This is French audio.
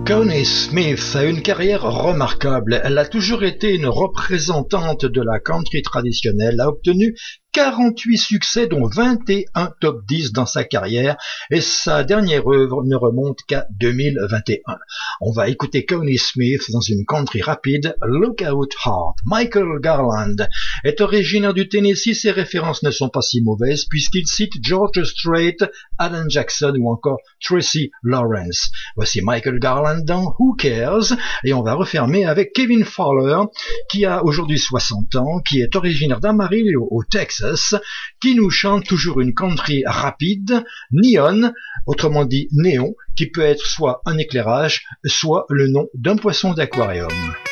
Connie Smith a une carrière remarquable. Elle a toujours été une représentante de la country traditionnelle, a obtenu 48 succès dont 21 top 10 dans sa carrière et sa dernière œuvre ne remonte qu'à 2021. On va écouter Connie Smith dans une country rapide, Lookout Heart. Michael Garland est originaire du Tennessee, ses références ne sont pas si mauvaises puisqu'il cite George Strait, Alan Jackson ou encore Tracy Lawrence. Voici Michael Garland dans Who Cares et on va refermer avec Kevin Fowler qui a aujourd'hui 60 ans, qui est originaire d'Amarillo au Texas, qui nous chante toujours une country rapide, neon, autrement dit néon, qui peut être soit un éclairage, soit le nom d'un poisson d'aquarium.